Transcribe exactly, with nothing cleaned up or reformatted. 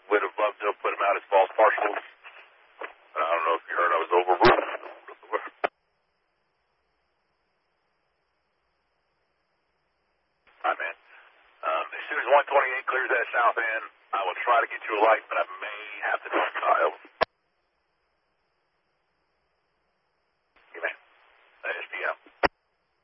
would have loved to have put him out as false marshals. I don't know if you heard I was overruled. All right, man. Um, as soon as one twenty-eight clears that south end, I will try to get you a light, but I've